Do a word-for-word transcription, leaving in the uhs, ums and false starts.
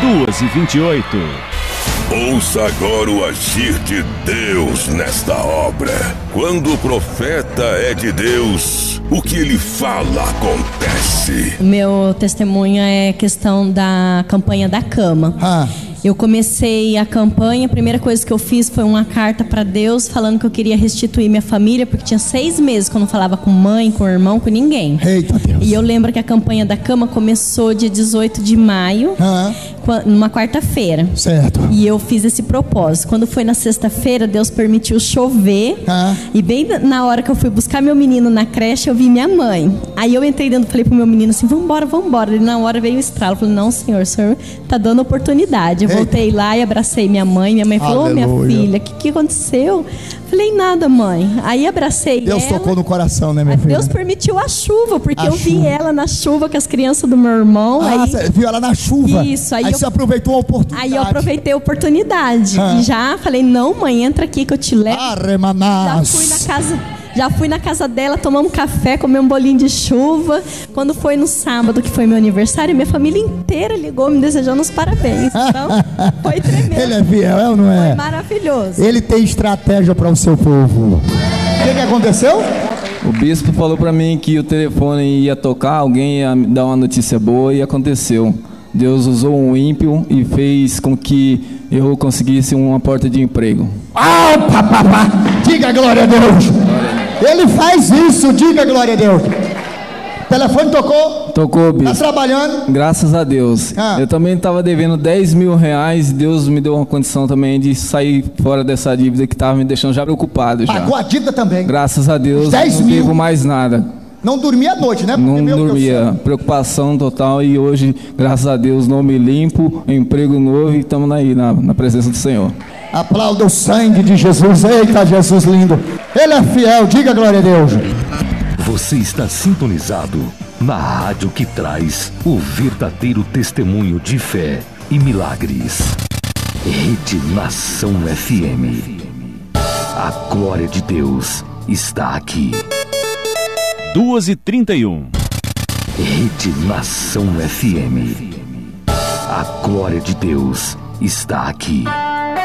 duas e vinte e oito. Ouça agora o agir de Deus nesta obra. Quando o profeta é de Deus, o que ele fala acontece. Meu testemunho é questão da campanha da cama. Ah. Eu comecei a campanha, a primeira coisa que eu fiz foi uma carta para Deus falando que eu queria restituir minha família, porque tinha seis meses que eu não falava com mãe, com irmão, com ninguém. Eita Deus. E eu lembro que a campanha da cama começou dia dezoito de maio, Ah. numa quarta-feira. Certo. E eu fiz esse propósito. Quando foi na sexta-feira, Deus permitiu chover. Ah. E bem na hora que eu fui buscar meu menino na creche, eu vi minha mãe. Aí eu entrei dentro e falei pro meu menino assim, vambora, vambora. Ele na hora veio o estralo. Eu falei, não senhor, o senhor tá dando oportunidade. Eu voltei lá e abracei minha mãe. Minha mãe falou, ô minha filha, o que, que aconteceu? Falei, nada mãe. Aí abracei Deus ela. tocou no coração, né minha filha? Deus permitiu a chuva, porque A eu vi chuva. ela na chuva com as crianças do meu irmão. Ah, aí você viu ela na chuva? Isso, aí Aí eu- você aproveitou a oportunidade. Aí eu aproveitei a oportunidade. Ah. E já falei, não mãe, entra aqui que eu te levo. Já Arremanás. fui na casa, já fui na casa dela, tomamos um café, comemos um bolinho de chuva. Quando foi no sábado, que foi meu aniversário, minha família inteira ligou me desejando os parabéns. Então, foi tremendo. Ele é fiel, é ou não é? Foi maravilhoso. Ele tem estratégia para o seu povo. O que, que aconteceu? O bispo falou pra mim que o telefone ia tocar, alguém ia me dar uma notícia boa e aconteceu. Deus usou um ímpio e fez com que eu conseguisse uma porta de emprego. Ah, pá, pá, pá. Diga glória a Deus. Ele faz isso, diga glória a Deus. O telefone tocou? Tocou, Tá bispo. trabalhando? Graças a Deus. Ah. Eu também estava devendo dez mil reais e Deus me deu uma condição também de sair fora dessa dívida que estava me deixando já preocupado. Já. Pagou a dívida também. Graças a Deus, dez não mil. devo mais nada. Não dormia à noite, né? Porque, Não meu Deus do dormia, céu. preocupação total e hoje, graças a Deus, nome limpo, emprego novo e estamos aí na, na presença do Senhor. Aplauda o sangue de Jesus. Eita, Jesus lindo. Ele é fiel, diga glória a Deus. Você está sintonizado na rádio que traz o verdadeiro testemunho de fé e milagres. Rede Nação F M. A glória de Deus está aqui. duas e trinta e um. Rede Nação F M. A glória de Deus está aqui.